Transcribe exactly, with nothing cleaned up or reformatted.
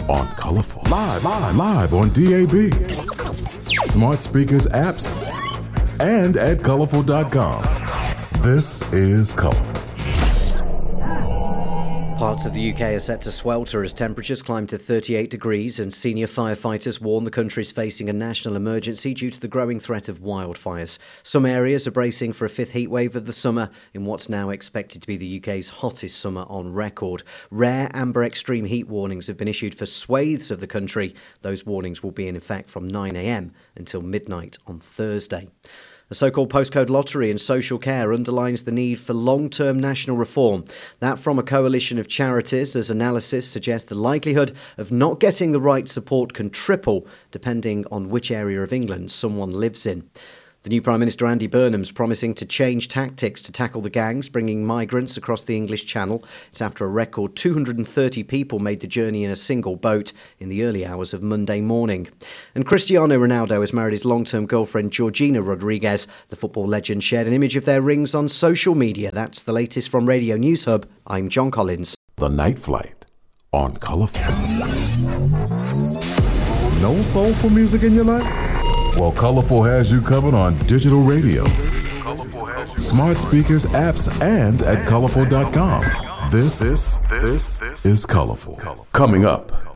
on Colorful. Live, live, live on D A B, smart speakers, apps, and at colorful dot com. This is Colorful. Parts of the U K are set to swelter as temperatures climb to thirty-eight degrees, and senior firefighters warn the country is facing a national emergency due to the growing threat of wildfires. Some areas are bracing for a fifth heatwave of the summer in what's now expected to be the U K's hottest summer on record. Rare amber extreme heat warnings have been issued for swathes of the country. Those warnings will be in effect from nine a.m. until midnight on Thursday. The so-called postcode lottery and social care underlines the need for long-term national reform. That from a coalition of charities, as analysis suggests the likelihood of not getting the right support can triple depending on which area of England someone lives in. The new Prime Minister Andy Burnham's promising to change tactics to tackle the gangs bringing migrants across the English Channel. It's after a record two hundred thirty people made the journey in a single boat in the early hours of Monday morning. And Cristiano Ronaldo has married his long-term girlfriend Georgina Rodriguez. The football legend shared an image of their rings on social media. That's the latest from Radio News Hub. I'm John Collins. The Night Flight on Colorful. No soulful music in your life? Well, Colorful has you covered on digital radio, smart speakers, apps, and at colorful dot com. This, this, this is Colorful. Coming up.